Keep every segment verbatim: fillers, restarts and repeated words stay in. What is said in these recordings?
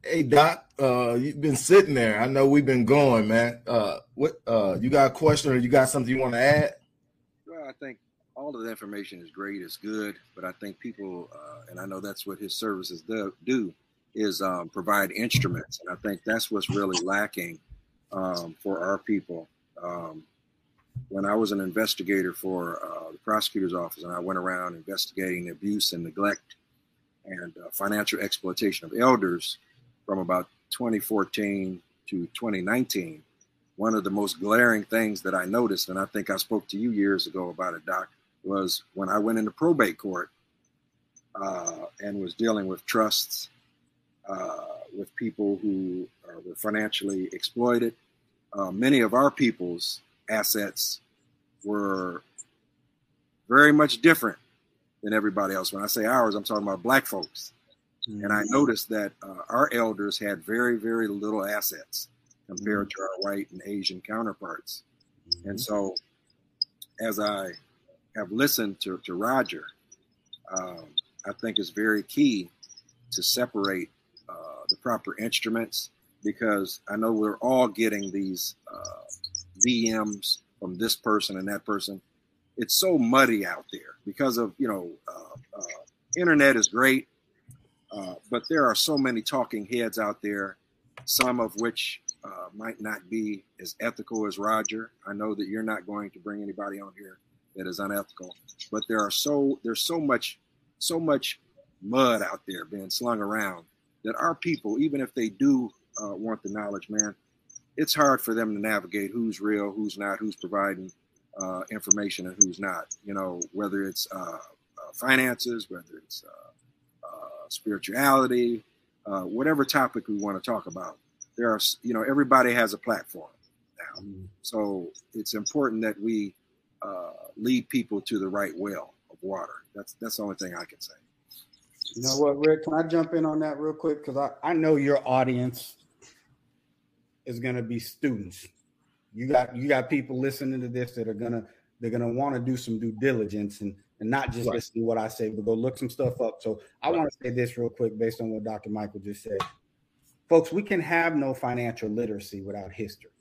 Hey Doc, uh, you've been sitting there. I know we've been going, man. Uh, what uh, you got a question or you got something you want to add? Well, I think all of the information is great, it's good, but I think people, uh, and I know that's what his services do, do is um, provide instruments, and I think that's what's really lacking um, for our people. Um, when I was an investigator for uh, the prosecutor's office, and I went around investigating abuse and neglect and uh, financial exploitation of elders from about twenty fourteen to twenty nineteen, one of the most glaring things that I noticed, and I think I spoke to you years ago about it, Doc, was when I went into probate court uh, and was dealing with trusts uh, with people who uh, were financially exploited. Uh, many of our people's assets were very much different than everybody else. When I say ours, I'm talking about black folks. Mm-hmm. And I noticed that uh, our elders had very, very little assets compared mm-hmm. to our white and Asian counterparts. Mm-hmm. And so as I have listened to, to Roger, um, I think it's very key to separate uh, the proper instruments, because I know we're all getting these uh, D Ms from this person and that person. It's so muddy out there because of, you know, uh, uh, internet is great, uh, but there are so many talking heads out there, some of which uh, might not be as ethical as Roger. I know that you're not going to bring anybody on here that is unethical, but there are so there's so much so much mud out there being slung around that our people, even if they do uh, want the knowledge, man, it's hard for them to navigate who's real, who's not, who's providing uh, information and who's not. You know, whether it's uh, uh, finances, whether it's uh, uh, spirituality, uh, whatever topic we want to talk about. There are, you know, everybody has a platform now, mm-hmm. so it's important that we uh, lead people to the right well of water. That's that's the only thing I can say. You know what, Rick? Can I jump in on that real quick? Because I, I know your audience is going to be students. You got you got people listening to this that are gonna they're gonna want to do some due diligence and and not just right. listen to what I say, but go look some stuff up. So I right. want to say this real quick based on what Doctor Michael just said. Folks, we can have no financial literacy without history.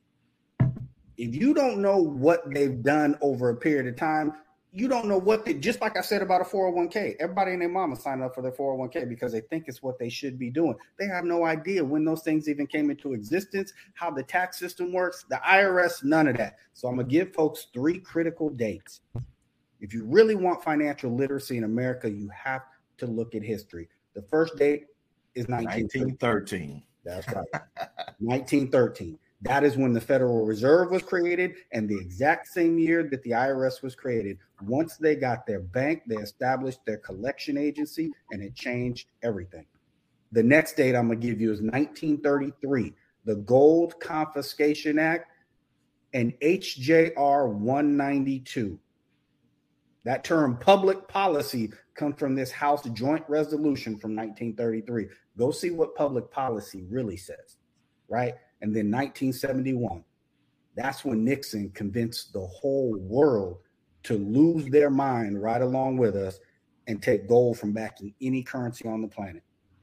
If you don't know what they've done over a period of time, you don't know what they, just like I said about a four oh one k, everybody and their mama sign up for their four oh one k because they think it's what they should be doing. They have no idea when those things even came into existence, how the tax system works, the I R S, none of that. So I'm going to give folks three critical dates. If you really want financial literacy in America, you have to look at history. The first date is nineteen thirteen. That's right. nineteen thirteen. That is when the Federal Reserve was created, and the exact same year that the I R S was created. Once they got their bank, they established their collection agency, and it changed everything. The next date I'm going to give you is nineteen thirty-three, the Gold Confiscation Act and H J R one ninety-two. That term public policy comes from this House Joint Resolution from nineteen thirty-three. Go see what public policy really says, right? And then nineteen seventy-one, that's when Nixon convinced the whole world to lose their mind right along with us and take gold from backing any currency on the planet.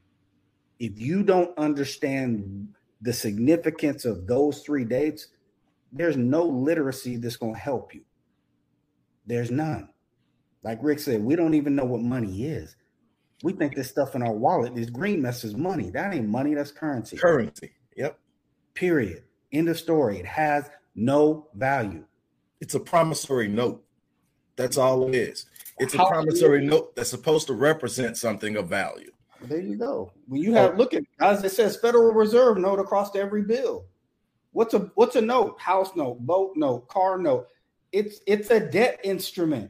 If you don't understand the significance of those three dates, there's no literacy that's going to help you. There's none. Like Rick said, we don't even know what money is. We think this stuff in our wallet, this green mess is money. That ain't money, that's currency. Currency, yep. Period. End of story. It has no value. It's a promissory note. That's all it is. It's a How promissory note that's supposed to represent something of value. There you go. When you have, look at, as it says, Federal Reserve note across every bill. What's a what's a note? House note, boat note, car note. It's it's a debt instrument.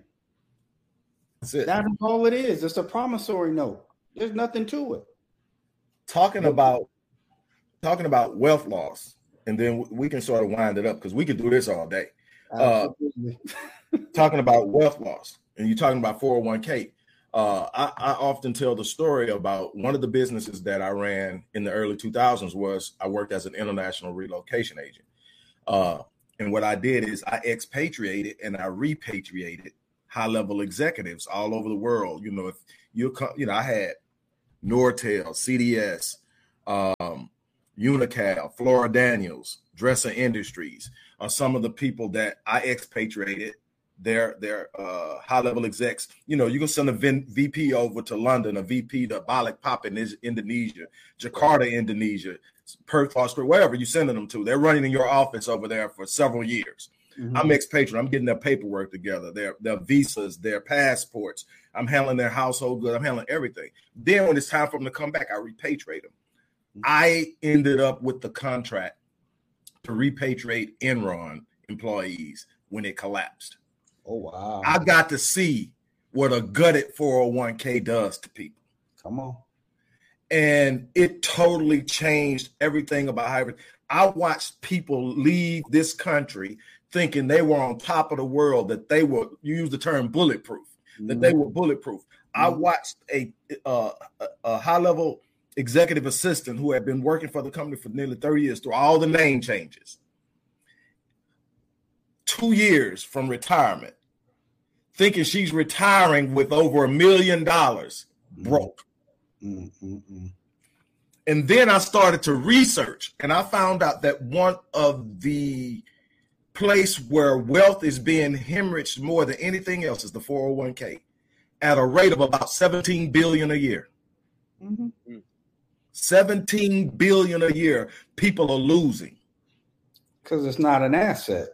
That's it. That is all it is. It's a promissory note. There's nothing to it. Talking about talking about wealth loss, and then we can sort of wind it up because we could do this all day. Uh, talking about wealth loss, and you're talking about four oh one k. Uh, I, I often tell the story about one of the businesses that I ran in the early two thousands was I worked as an international relocation agent. Uh, and what I did is I expatriated and I repatriated high-level executives all over the world. You know, if you you know, I had Nortel, C D S, um, Unical, Flora Daniels, Dresser Industries are some of the people that I expatriated. Their their uh, high level execs. You know, you can send a V P over to London, a V P to Balikpapan in Indonesia, Jakarta, Indonesia, Perth, Australia, wherever you sending them to. They're running in your office over there for several years. Mm-hmm. I'm expatriating. I'm getting their paperwork together, their their visas, their passports. I'm handling their household goods. I'm handling everything. Then when it's time for them to come back, I repatriate them. Mm-hmm. I ended up with the contract to repatriate Enron employees when it collapsed. Oh, wow. I got to see what a gutted four oh one k does to people. Come on. And it totally changed everything about how I watched people leave this country thinking they were on top of the world, that they were, you use the term bulletproof, mm-hmm. that they were bulletproof. Mm-hmm. I watched a, uh, a, a high-level executive assistant who had been working for the company for nearly thirty years through all the name changes. Two years from retirement, thinking she's retiring with over a million dollars, broke. Mm-hmm. And then I started to research, and I found out that one of the place where wealth is being hemorrhaged more than anything else is the four oh one k at a rate of about seventeen billion dollars a year. Mm-hmm. seventeen billion dollars a year people are losing. Because it's not an asset.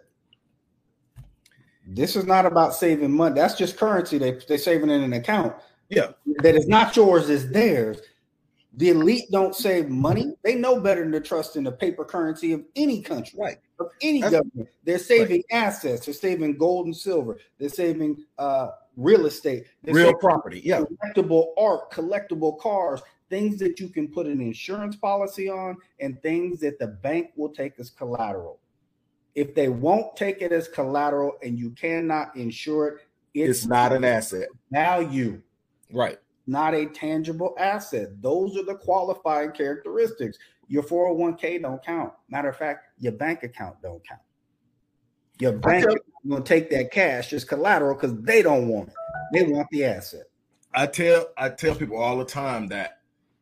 This is not about saving money. That's just currency. They, they're saving in an account. Yeah. That is not yours, it's theirs. The elite don't save money. They know better than to trust in the paper currency of any country, right? Of any That's, government. They're saving right. assets. They're saving gold and silver. They're saving uh, real estate. They're real property. Yeah. Collectible art, collectible cars, things that you can put an insurance policy on, and things that the bank will take as collateral. If they won't take it as collateral and you cannot insure it, it's, it's not an asset. Value. Right. Not a tangible asset. Those are the qualifying characteristics. Your four oh one k don't count. Matter of fact, your bank account don't count. Your bank is going to take that cash as collateral because they don't want it. They want the asset. I tell I tell people all the time that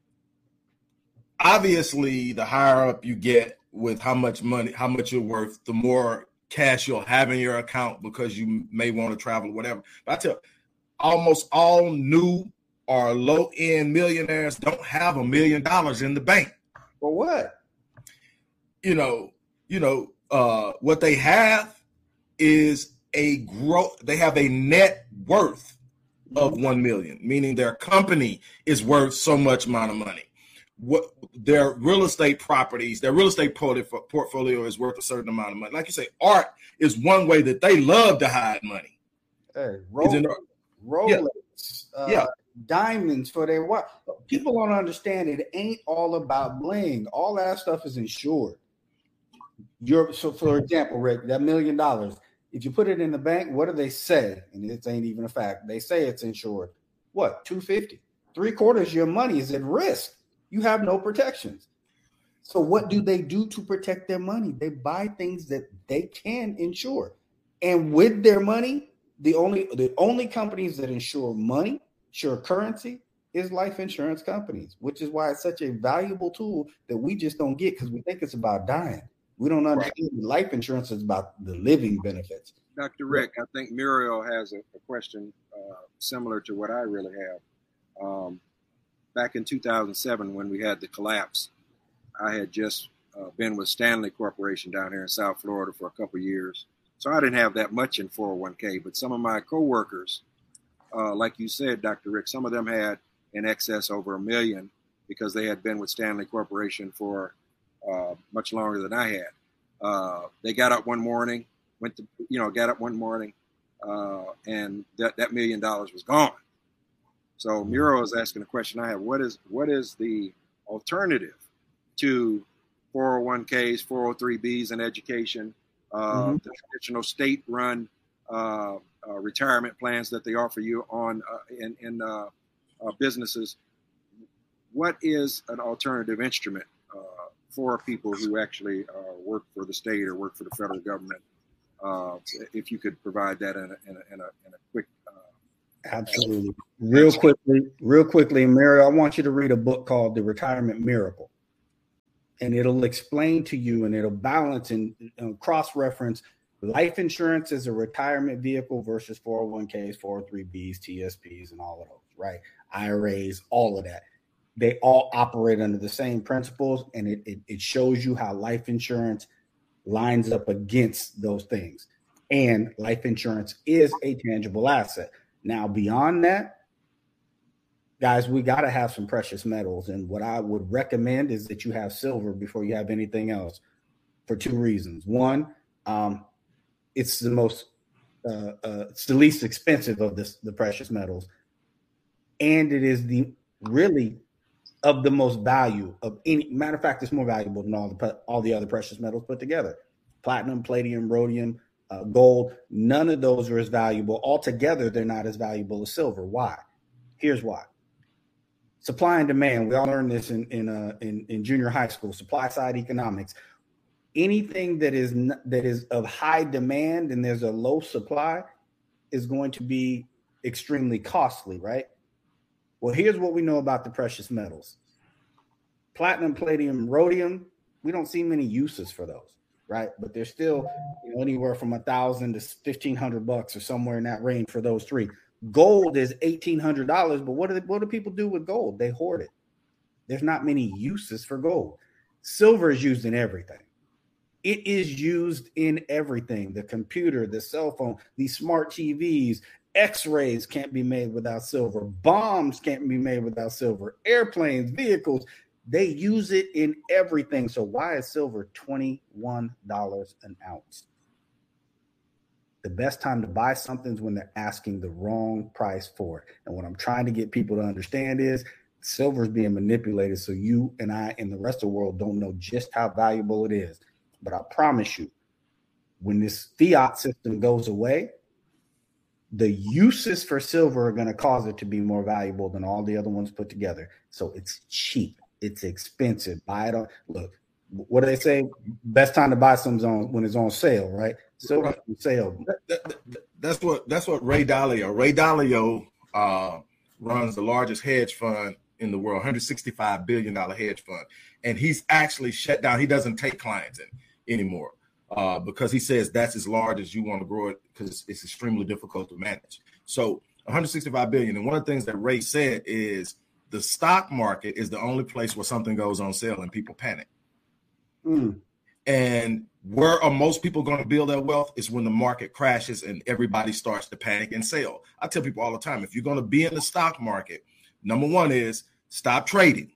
obviously the higher up you get with how much money, how much you're worth, the more cash you'll have in your account because you may want to travel or whatever. But I tell almost all new or low-end millionaires don't have a million dollars in the bank. For what? You know, you know, uh, what they have is a growth. They have a net worth of one million, meaning their company is worth so much amount of money. What their real estate properties, their real estate portfolio is worth a certain amount of money. Like you say, art is one way that they love to hide money. Hey, Rolex, Rolex yeah. Uh, yeah. diamonds for their watch. People don't understand it ain't all about bling. All that stuff is insured. You're so for example, Rick, that million dollars, if you put it in the bank, what do they say? And it ain't even a fact. They say it's insured. What? two fifty. Three quarters of your money is at risk. You have no protections. So what do they do to protect their money? They buy things that they can insure. And with their money, the only the only companies that insure money, insure currency, is life insurance companies, which is why it's such a valuable tool that we just don't get because we think it's about dying. We don't understand right. Life insurance is about the living benefits. Doctor Rick, I think Muriel has a, a question uh, similar to what I really have. Um, back in two thousand seven, when we had the collapse, I had just uh, been with Stanley Corporation down here in South Florida for a couple of years. So I didn't have that much in four oh one k, but some of my coworkers, uh, like you said, Doctor Rick, some of them had in excess over a million because they had been with Stanley Corporation for uh, much longer than I had. Uh, they got up one morning, went to, you know, got up one morning, uh, and that, that million dollars was gone. So Muriel is asking a question I have. What is what is the alternative to four oh one k's, four oh three b's in education, uh, mm-hmm. the traditional state-run uh, uh, retirement plans that they offer you on uh, in, in uh, uh, businesses? What is an alternative instrument uh, for people who actually uh, work for the state or work for the federal government? Uh, if you could provide that in a, in a, in a, in a quick. Uh, Absolutely. Real quickly, real quickly, Mary, I want you to read a book called The Retirement Miracle. and it'll explain to you, and it'll balance and uh, cross-reference life insurance as a retirement vehicle versus four oh one k's, four oh three b's, T S P's, and all of those, right? I R As, all of that. They all operate under the same principles, and it, it, it shows you how life insurance lines up against those things. And life insurance is a tangible asset. Now, beyond that, guys, we got to have some precious metals. And what I would recommend is that you have silver before you have anything else for two reasons. One, um, it's the most, uh, uh, it's the least expensive of this, the precious metals. And it is the really of the most value of any, matter of fact, it's more valuable than all the, all the other precious metals put together. Platinum, palladium, rhodium, uh, gold, none of those are as valuable. Altogether, they're not as valuable as silver. Why? Here's why. Supply and demand. We all learned this in in, uh, in in junior high school. Supply side economics. Anything that is n- that is of high demand and there's a low supply is going to be extremely costly, right? Well, here's what we know about the precious metals. Platinum, palladium, rhodium. We don't see many uses for those, right? But they're still, you know, anywhere from a thousand to fifteen hundred bucks or somewhere in that range for those three. Gold is eighteen hundred dollars, but what do they, what do people do with gold? They hoard it. There's not many uses for gold. Silver is used in everything. It is used in everything. The computer, the cell phone, these smart T Vs, X-rays can't be made without silver. Bombs can't be made without silver. Airplanes, vehicles, they use it in everything. So why is silver twenty-one dollars an ounce? The best time to buy something is when they're asking the wrong price for it. And what I'm trying to get people to understand is silver is being manipulated so you and I and the rest of the world don't know just how valuable it is. But I promise you, when this fiat system goes away, the uses for silver are going to cause it to be more valuable than all the other ones put together. So it's cheap. It's expensive. Buy it on. Look, what do they say? Best time to buy something's on when it's on sale, right? Silver on sale. That, that, that, that's what that's what Ray Dalio. Ray Dalio uh, runs the largest hedge fund in the world, one hundred sixty-five billion dollars hedge fund, and he's actually shut down. He doesn't take clients in anymore. Uh, because he says that's as large as you want to grow it because it's, it's extremely difficult to manage. So one hundred sixty-five billion. And one of the things that Ray said is the stock market is the only place where something goes on sale and people panic. Mm. And where are most people going to build their wealth is when the market crashes and everybody starts to panic and sell. I tell people all the time, if you're going to be in the stock market, number one is stop trading.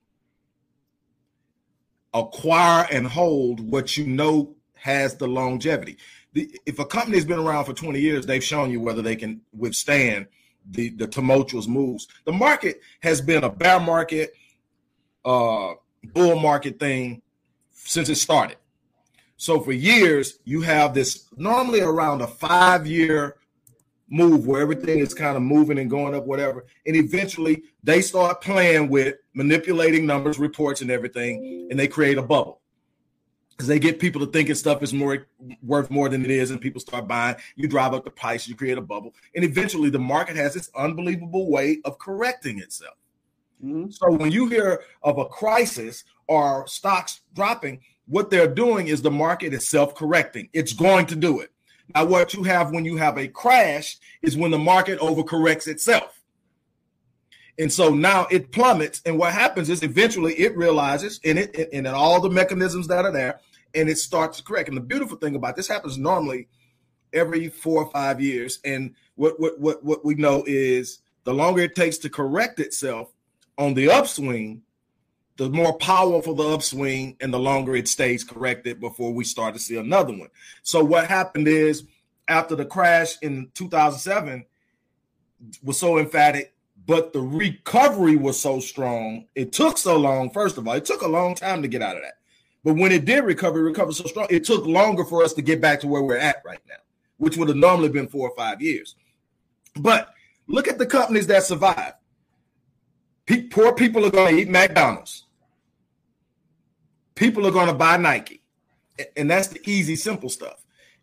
Acquire and hold what you know has the longevity. The, if a company has been around for twenty years, they've shown you whether they can withstand the, the tumultuous moves. The market has been a bear market, uh, bull market thing since it started. So for years, you have this normally around a five-year move where everything is kind of moving and going up, whatever. And eventually they start playing with manipulating numbers, reports, and everything, and they create a bubble. Because they get people to thinking stuff is more worth more than it is, and people start buying. You drive up the price, you create a bubble, and eventually the market has this unbelievable way of correcting itself. Mm-hmm. So when you hear of a crisis or stocks dropping, what they're doing is the market is self-correcting. It's going to do it. Now, what you have when you have a crash is when the market overcorrects itself. And so now it plummets, and what happens is eventually it realizes in it and in all the mechanisms that are there, and it starts to correct. And the beautiful thing about this happens normally every four or five years. And what what what what we know is the longer it takes to correct itself on the upswing, the more powerful the upswing and the longer it stays corrected before we start to see another one. So what happened is after the crash in two thousand seven was so emphatic, but the recovery was so strong. It took so long. First of all, it took a long time to get out of that. But when it did recover, it recovered so strong, it took longer for us to get back to where we're at right now, which would have normally been four or five years. But look at the companies that survive. Pe- poor people are going to eat McDonald's. People are going to buy Nike. And that's the easy, simple stuff.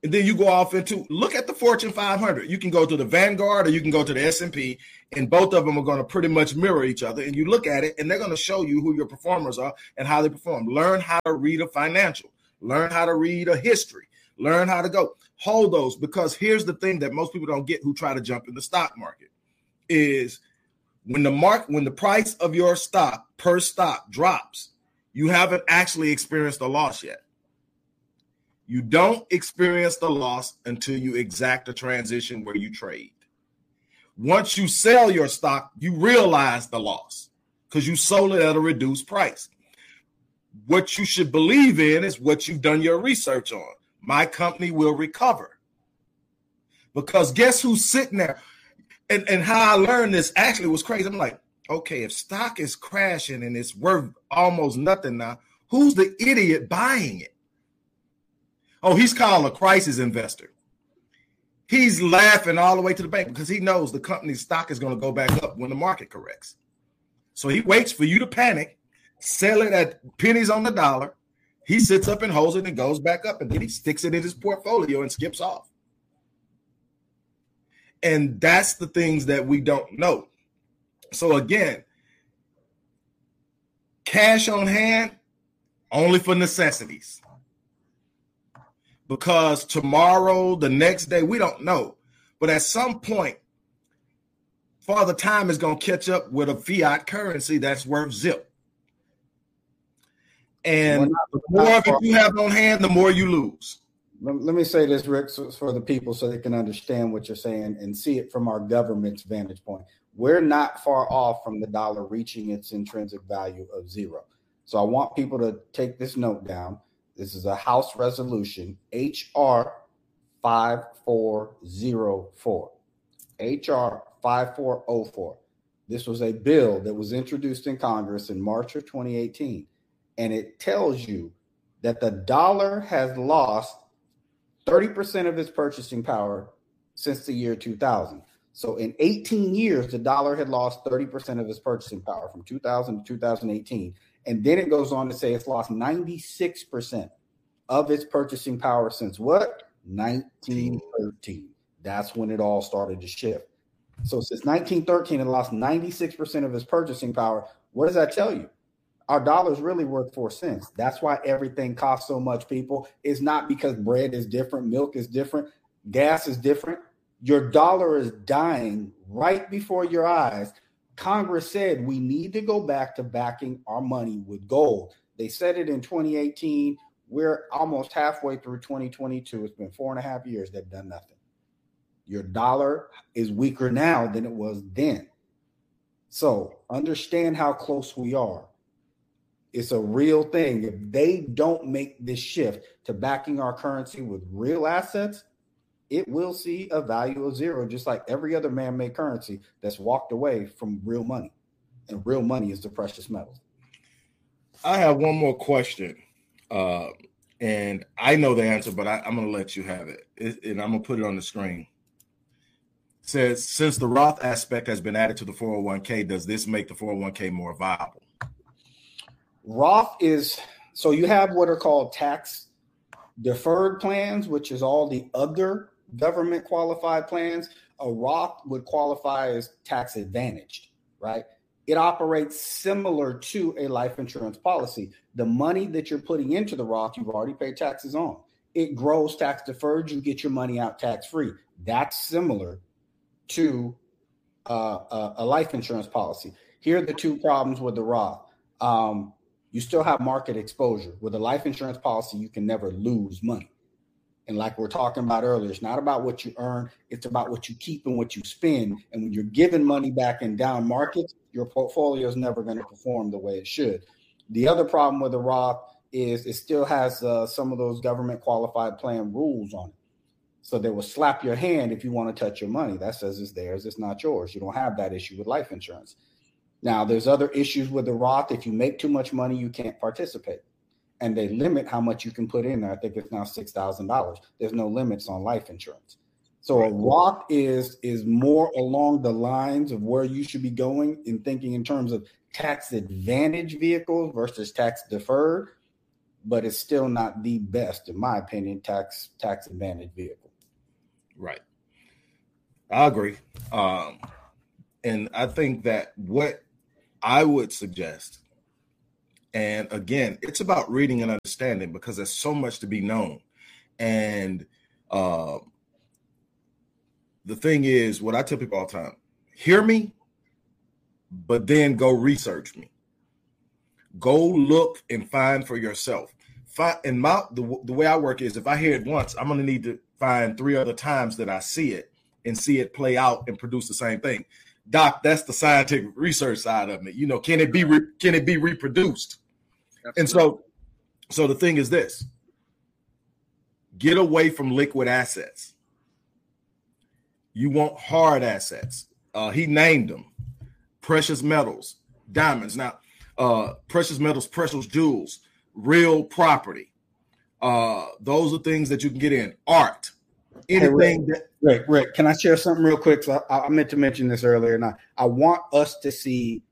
And then you go off into, look at the Fortune five hundred. You can go to the Vanguard or you can go to the S and P, and both of them are going to pretty much mirror each other. And you look at it, and they're going to show you who your performers are and how they perform. Learn how to read a financial. Learn how to read a history. Learn how to go. Hold those, because here's the thing that most people don't get who try to jump in the stock market is when the mark, when the price of your stock per stock drops, you haven't actually experienced a loss yet. You don't experience the loss until you exact a transition where you trade. Once you sell your stock, you realize the loss because you sold it at a reduced price. What you should believe in is what you've done your research on. My company will recover. Because guess who's sitting there? And, and how I learned this actually was crazy. I'm like, okay, if stock is crashing and it's worth almost nothing now, who's the idiot buying it? Oh, he's called a crisis investor. He's laughing all the way to the bank because he knows the company's stock is going to go back up when the market corrects. So he waits for you to panic, sell it at pennies on the dollar. He sits up and holds it and goes back up, and then he sticks it in his portfolio and skips off. And that's the things that we don't know. So again, cash on hand, only for necessities. Because tomorrow, the next day, we don't know. But at some point, Father Time is going to catch up with a fiat currency that's worth zip. And not, the more of it you have on hand, the more you lose. Let me say this, Rick, for the people so they can understand what you're saying and see it from our government's vantage point. We're not far off from the dollar reaching its intrinsic value of zero. So I want people to take this note down. This is a House resolution, H R five four zero four. H R five four zero four. This was a bill that was introduced in Congress in March of twenty eighteen. And it tells you that the dollar has lost thirty percent of its purchasing power since the year two thousand. So in eighteen years, the dollar had lost thirty percent of its purchasing power from two thousand to two thousand eighteen. And then it goes on to say it's lost ninety-six percent of its purchasing power since what? nineteen thirteen. That's when it all started to shift. So since nineteen thirteen, it lost ninety-six percent of its purchasing power. What does that tell you? Our dollar is really worth four cents. That's why everything costs so much, people. It's not because bread is different, milk is different, gas is different. Your dollar is dying right before your eyes. Congress said we need to go back to backing our money with gold. They said it in twenty eighteen. We're almost halfway through twenty twenty-two. It's been four and a half years. They've done nothing. Your dollar is weaker now than it was then. So understand how close we are. It's a real thing. If they don't make this shift to backing our currency with real assets, it will see a value of zero, just like every other man-made currency that's walked away from real money. And real money is the precious metals. I have one more question, uh, and I know the answer, but I, I'm going to let you have it, it and I'm going to put it on the screen. It says, since the Roth aspect has been added to the four oh one k, does this make the four oh one k more viable? Roth is, so you have what are called tax deferred plans, which is all the other government qualified plans. A Roth would qualify as tax advantaged, right? It operates similar to a life insurance policy. The money that you're putting into the Roth, you've already paid taxes on. It grows tax deferred. You get your money out tax free. That's similar to uh, a, a life insurance policy. Here are the two problems with the Roth. Um, you still have market exposure. With a life insurance policy, you can never lose money. And like we're talking about earlier, it's not about what you earn. It's about what you keep and what you spend. And when you're giving money back in down markets, your portfolio is never going to perform the way it should. The other problem with the Roth is it still has uh, some of those government qualified plan rules on it. So they will slap your hand if you want to touch your money. That says it's theirs. It's not yours. You don't have that issue with life insurance. Now, there's other issues with the Roth. If you make too much money, you can't participate. And they limit how much you can put in there. I think it's now six thousand dollars. There's no limits on life insurance. So a Roth is, is more along the lines of where you should be going in thinking in terms of tax advantage vehicles versus tax deferred. but it's still not the best, in my opinion, tax tax advantage vehicle. Right. I agree. Um, and I think that what I would suggest, and again, it's about reading and understanding because there's so much to be known. And uh, the thing is, what I tell people all the time, hear me, but then go research me. Go look and find for yourself. Find, and my the, the way I work is if I hear it once, I'm going to need to find three other times that I see it and see it play out and produce the same thing. Doc, that's the scientific research side of it. You know, can it be re, can it be reproduced? Absolutely. And so, so the thing is this: get away from liquid assets. You want hard assets. Uh, he named them: precious metals, diamonds. Now, uh, precious metals, precious jewels, real property. Uh, those are things that you can get in. Art. Anything hey, Rick, that Rick, Rick, can I share something real quick? So I, I meant to mention this earlier, and I, I want us to see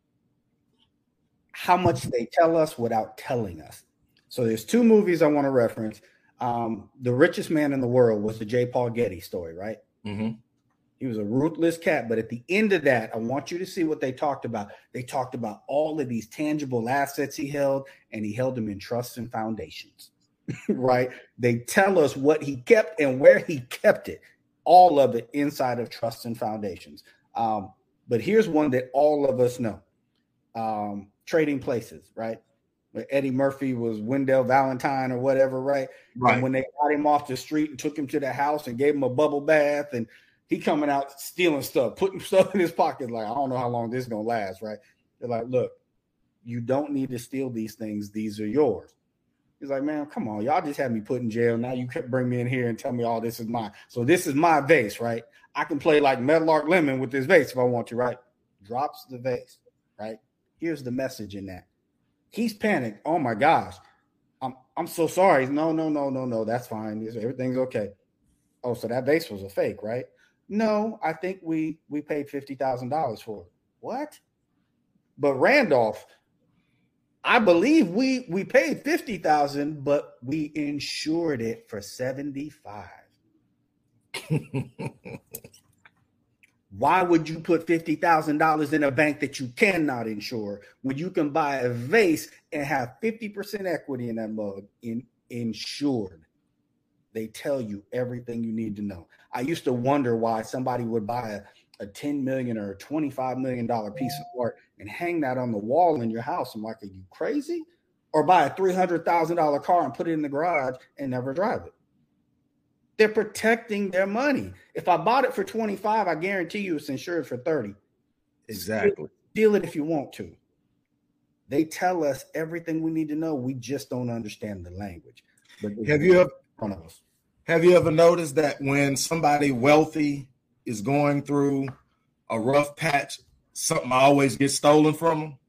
how much they tell us without telling us. So there's two movies I want to reference. Um, The Richest Man in the World was the J. Paul Getty story, right? Mm-hmm. He was a ruthless cat, but at the end of that, I want you to see what they talked about. They talked about all of these tangible assets he held, and he held them in trusts and foundations, right? They tell us what he kept and where he kept it, all of it inside of trusts and foundations. Um, but here's one that all of us know. Um, Trading Places, right? Where Eddie Murphy was Wendell Valentine or whatever, right? Right. And when they got him off the street and took him to the house and gave him a bubble bath, and he coming out stealing stuff, putting stuff in his pocket, like, I don't know how long this is going to last, right? They're like, look, you don't need to steal these things. These are yours. He's like, man, come on. Y'all just had me put in jail. Now you can bring me in here and tell me all this is mine. So this is my vase, right? I can play like Meadowlark Lemon with this vase if I want to, right? Drops the vase, right? Here's the message in that. He's panicked. Oh, my gosh. I'm I'm so sorry. No, no, no, no, no. That's fine. Everything's okay. Oh, so that vase was a fake, right? No, I think we we paid fifty thousand dollars for it. What? But Randolph, I believe we we paid fifty thousand dollars, but we insured it for seventy-five. Why would you put fifty thousand dollars in a bank that you cannot insure when you can buy a vase and have fifty percent equity in that mug in insured? They tell you everything you need to know. I used to wonder why somebody would buy a, a ten million dollars or a twenty-five million dollars piece of art and hang that on the wall in your house. I'm like, are you crazy? Or buy a three hundred thousand dollars car and put it in the garage and never drive it. They're protecting their money. If I bought it for twenty-five, I guarantee you it's insured for thirty. Exactly. Steal it if you want to. They tell us everything we need to know. We just don't understand the language. But have you ever front of us? Have you ever noticed that when somebody wealthy is going through a rough patch, something always gets stolen from them?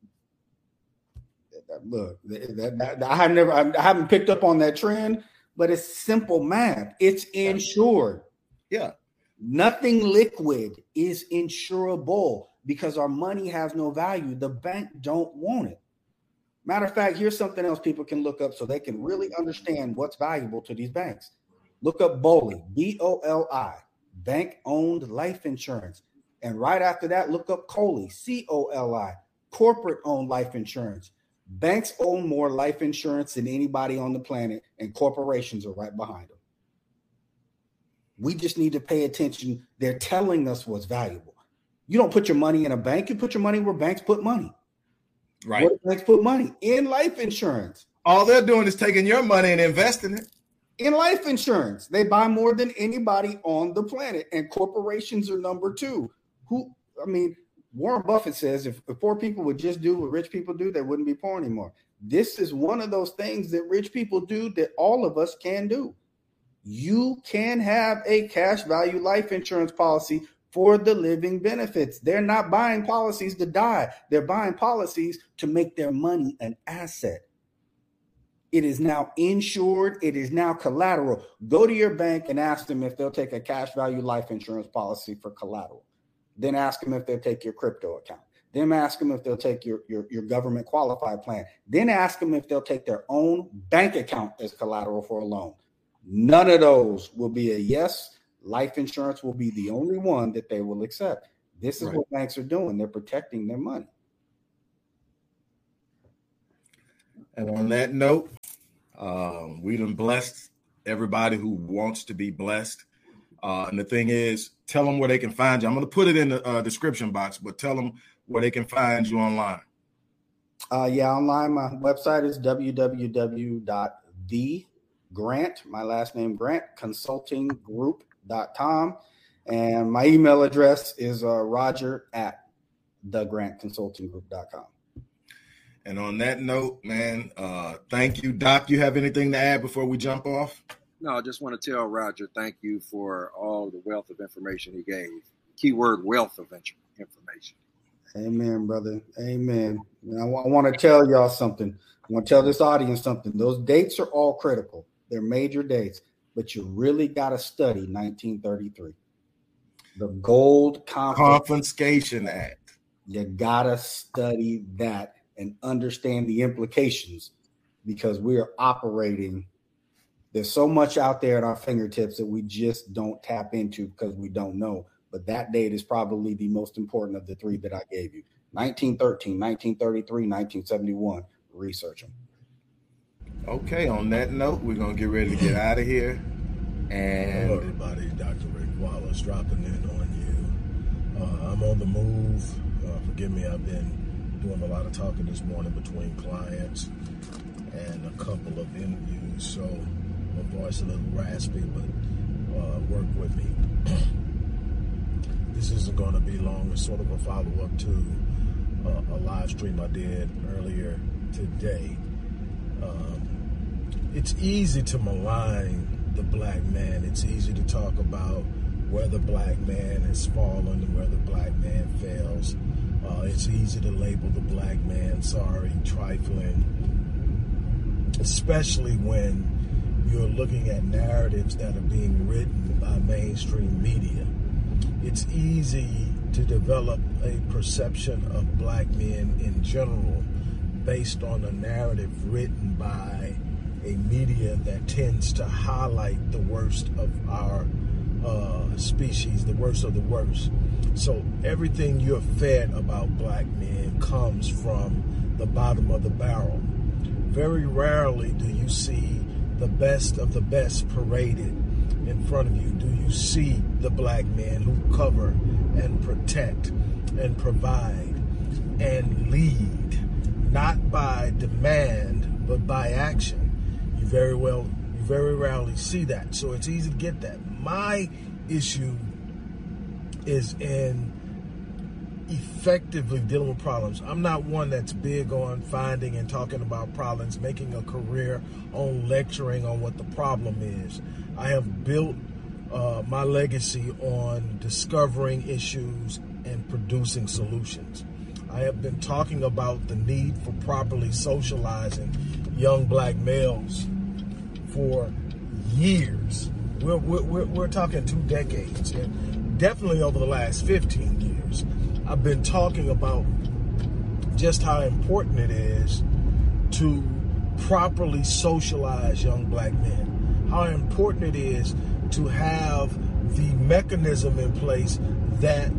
Look, that, that, I have never, I haven't picked up on that trend, but it's simple math. It's insured. Yeah. Nothing liquid is insurable because our money has no value. The bank don't want it. Matter of fact, here's something else people can look up so they can really understand what's valuable to these banks. Look up BOLI, B O L I, bank-owned life insurance. And right after that, look up COLI, C O L I, corporate-owned life insurance. Banks own more life insurance than anybody on the planet, and corporations are right behind them. We just need to pay attention. They're telling us what's valuable. You don't put your money in a bank. You put your money where banks put money. Right. Where do banks put money? In life insurance. All they're doing is taking your money and investing it. In life insurance. They buy more than anybody on the planet, and corporations are number two. Who, I mean, Warren Buffett says if, if poor people would just do what rich people do, there wouldn't be poor anymore. This is one of those things that rich people do that all of us can do. You can have a cash value life insurance policy for the living benefits. They're not buying policies to die. They're buying policies to make their money an asset. It is now insured. It is now collateral. Go to your bank and ask them if they'll take a cash value life insurance policy for collateral. Then ask them if they'll take your crypto account. Then ask them if they'll take your, your, your government qualified plan. Then ask them if they'll take their own bank account as collateral for a loan. None of those will be a yes. Life insurance will be the only one that they will accept. This is right. What banks are doing. They're protecting their money. And on that note, um, we done blessed everybody who wants to be blessed. Uh, and the thing is, tell them where they can find you. I'm going to put it in the uh, description box, but tell them where they can find you online. Uh, yeah, online. My website is w w w dot the grant, my last name Grant, consulting group dot com. And my email address is uh, roger at the grant consulting group dot com. And on that note, man, uh, thank you. Doc, you have anything to add before we jump off? No, I just want to tell Roger, thank you for all the wealth of information he gave. Keyword wealth of information. Amen, brother. Amen. And I, w- I want to tell y'all something. I want to tell this audience something. Those dates are all critical. They're major dates, but you really got to study nineteen thirty-three. The Gold Confiscation Act. You got to study that and understand the implications, because we are operating. There's so much out there at our fingertips that we just don't tap into because we don't know. But that date is probably the most important of the three that I gave you. nineteen thirteen, nineteen thirty-three, nineteen seventy-one. Research them. Okay, on that note, we're going to get ready to get out of here. And hello, everybody. Doctor Rick Wallace dropping in on you. Uh, I'm on the move. Uh, forgive me, I've been doing a lot of talking this morning between clients and a couple of interviews, so my voice a little raspy, but uh, work with me. This isn't going to be long. It's sort of a follow-up to uh, a live stream I did earlier today. Um, it's easy to malign the black man. It's easy to talk about where the black man has fallen and where the black man fails. Uh, it's easy to label the black man sorry, trifling, especially when you're looking at narratives that are being written by mainstream media. It's easy to develop a perception of black men in general based on a narrative written by a media that tends to highlight the worst of our uh, species, the worst of the worst. So everything you're fed about black men comes from the bottom of the barrel. Very rarely do you see the best of the best paraded in front of you. Do you see the black men who cover and protect and provide and lead, not by demand, but by action? You very well, you very rarely see that. So it's easy to get that. My issue is in effectively dealing with problems. I'm not one that's big on finding and talking about problems, making a career on lecturing on what the problem is. I have built uh, my legacy on discovering issues and producing solutions. I have been talking about the need for properly socializing young black males for years. We're, we're, we're talking two decades, and definitely over the last fifteen years. I've been talking about just how important it is to properly socialize young black men, how important it is to have the mechanism in place that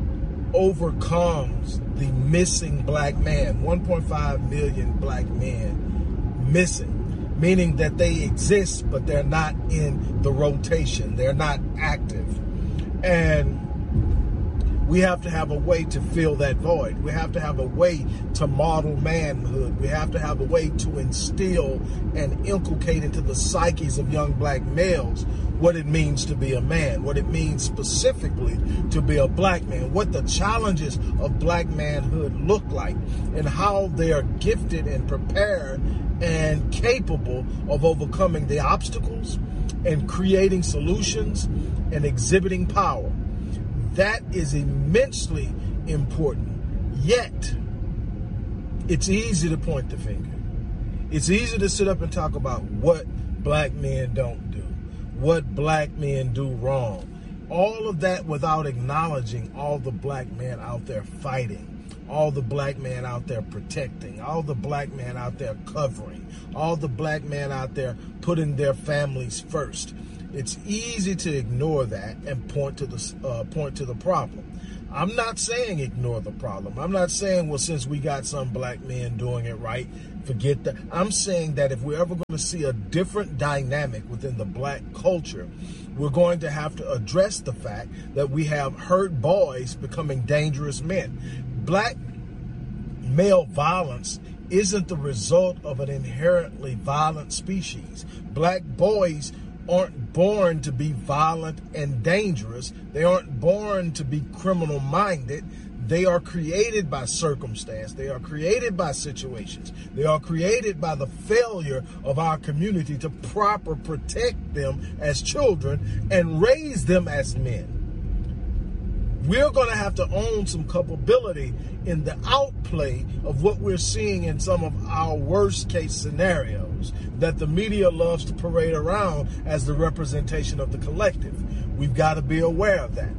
overcomes the missing black man. one point five million black men missing, meaning that they exist, but they're not in the rotation. They're not active. And we have to have a way to fill that void. We have to have a way to model manhood. We have to have a way to instill and inculcate into the psyches of young black males what it means to be a man, what it means specifically to be a black man, what the challenges of black manhood look like, and how they are gifted and prepared and capable of overcoming the obstacles and creating solutions and exhibiting power. That is immensely important. Yet, it's easy to point the finger. It's easy to sit up and talk about what black men don't do, what black men do wrong. All of that without acknowledging all the black men out there fighting, all the black men out there protecting, all the black men out there covering, all the black men out there putting their families first. It's easy to ignore that and point to the uh, point to the problem. I'm not saying ignore the problem. I'm not saying, well, since we got some black men doing it right, forget that. I'm saying that if we're ever going to see a different dynamic within the black culture, we're going to have to address the fact that we have hurt boys becoming dangerous men. Black male violence isn't the result of an inherently violent species. Black boys aren't born to be violent and dangerous. They aren't born to be criminal minded. They are created by circumstance. They are created by situations. They are created by the failure of our community to proper protect them as children and raise them as men. We're going to have to own some culpability in the outplay of what we're seeing in some of our worst case scenarios that the media loves to parade around as the representation of the collective. We've got to be aware of that.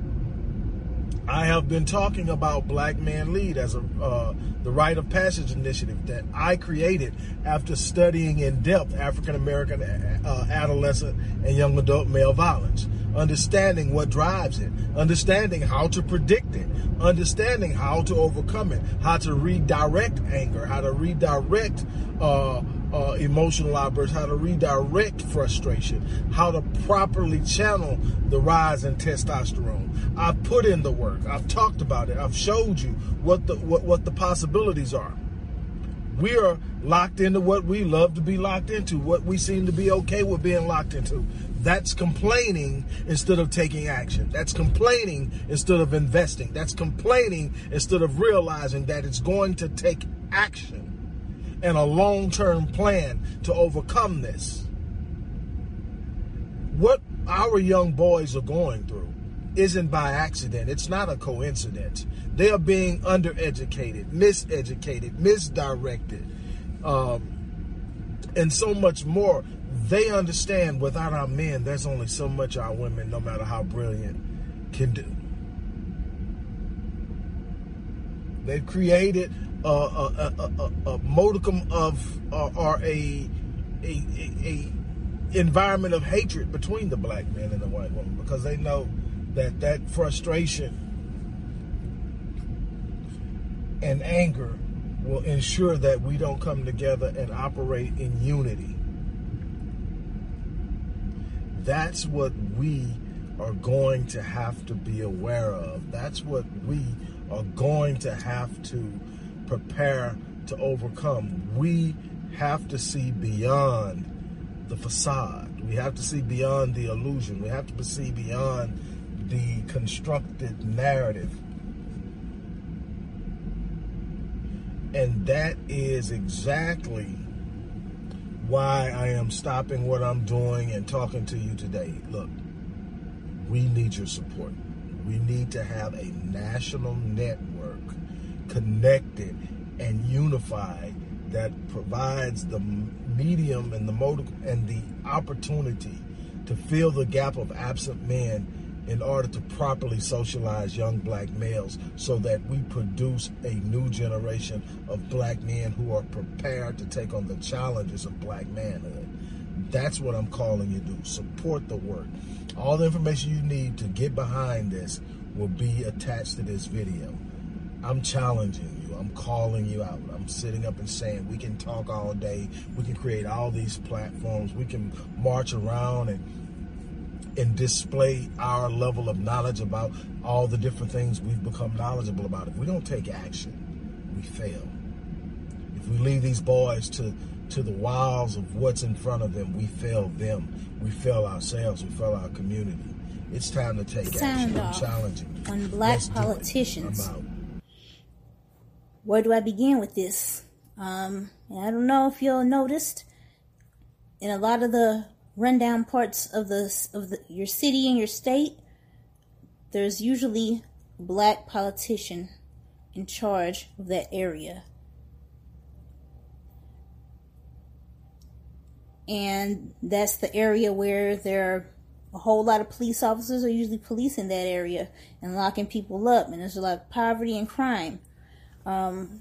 I have been talking about Black Man Lead as a uh, the Rite of Passage initiative that I created after studying in depth African American uh, adolescent and young adult male violence, understanding what drives it, understanding how to predict it, understanding how to overcome it, how to redirect anger, how to redirect uh, uh, emotional outbursts, how to redirect frustration, how to properly channel the rise in testosterone. I've put in the work. I've talked about it. I've showed you what the what, what the possibilities are. We are locked into what we love to be locked into, what we seem to be okay with being locked into. That's complaining instead of taking action. That's complaining instead of investing. That's complaining instead of realizing that it's going to take action and a long-term plan to overcome this. What our young boys are going through isn't by accident. It's not a coincidence. They are being undereducated, miseducated, misdirected, um, and so much more. They understand without our men, there's only so much our women, no matter how brilliant, can do. They've created a, a, a, a, a modicum of, uh, or a, a, a, a environment of hatred between the black man and the white woman, because they know that that frustration and anger will ensure that we don't come together and operate in unity. That's what we are going to have to be aware of. That's what we are going to have to prepare to overcome. We have to see beyond the facade. We have to see beyond the illusion. We have to see beyond the constructed narrative. And that is exactly why I am stopping what I'm doing and talking to you today. Look, we need your support. We need to have a national network connected and unified that provides the medium and the modal and the opportunity to fill the gap of absent men in order to properly socialize young black males so that we produce a new generation of black men who are prepared to take on the challenges of black manhood. That's what I'm calling you to do. Support the work. All the information you need to get behind this will be attached to this video. I'm challenging you. I'm calling you out. I'm sitting up and saying we can talk all day. We can create all these platforms. We can march around and and display our level of knowledge about all the different things we've become knowledgeable about. If we don't take action, we fail. If we leave these boys to, to the wiles of what's in front of them, we fail them. We fail ourselves. We fail our community. It's time to take Sound action. I'm off challenging you. On black Let's politicians. I'm out. Where do I begin with this? Um, I don't know if y'all noticed, in a lot of the rundown parts of the of the, your city and your state, there's usually a black politician in charge of that area. And that's the area where there are a whole lot of police officers are usually policing that area and locking people up, and there's a lot of poverty and crime. Um,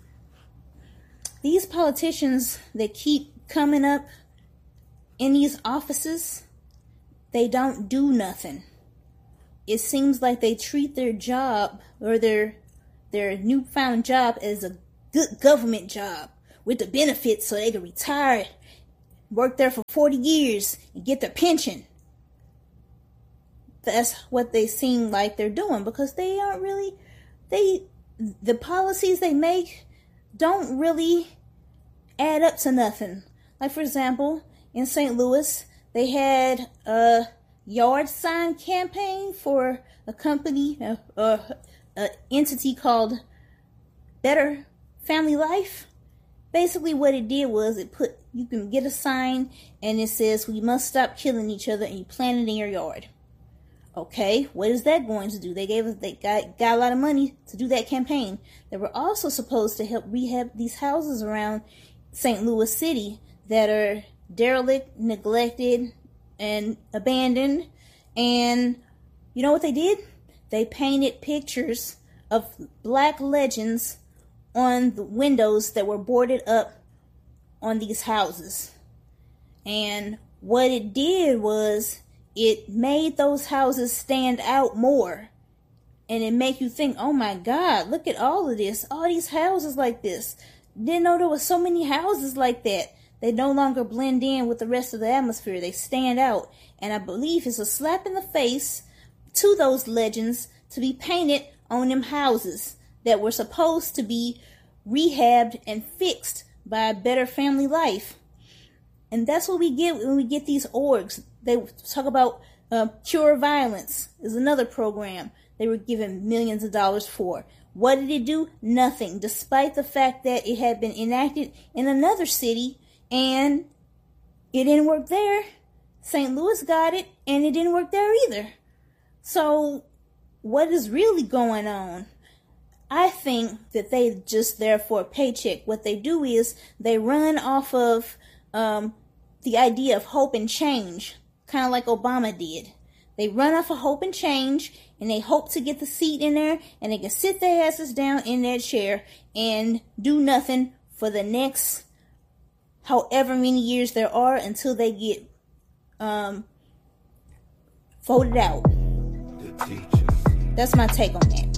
these politicians that keep coming up in these offices, they don't do nothing. It seems like they treat their job or their their newfound job as a good government job with the benefits so they can retire, work there for forty years and get their pension. That's what they seem like they're doing, because they aren't really, they, the policies they make don't really add up to nothing. Like, for example, in Saint Louis, they had a yard sign campaign for a company, a, a, a entity called Better Family Life. Basically what it did was it put, you can get a sign and it says, we must stop killing each other, and you plant it in your yard. Okay, what is that going to do? They gave us, they got, got a lot of money to do that campaign. They were also supposed to help rehab these houses around Saint Louis City that are derelict, neglected, and abandoned. And you know what they did? They painted pictures of black legends on the windows that were boarded up on these houses. And what it did was it made those houses stand out more. And it make you think, oh my God, look at all of this. All these houses like this. Didn't know there was so many houses like that. They no longer blend in with the rest of the atmosphere. They stand out. And I believe it's a slap in the face to those legends to be painted on them houses that were supposed to be rehabbed and fixed by a Better Family Life. And that's what we get when we get these orgs. They talk about uh, Cure Violence is another program they were given millions of dollars for. What did it do? Nothing, despite the fact that it had been enacted in another city and it didn't work there. Saint Louis got it and it didn't work there either. So what is really going on? I think that they just there for a paycheck. What they do is they run off of um, the idea of hope and change, kind of like Obama did. They run off of hope and change, and they hope to get the seat in there, and they can sit their asses down in their chair and do nothing for the next however many years there are until they get um, voted out. That's my take on that.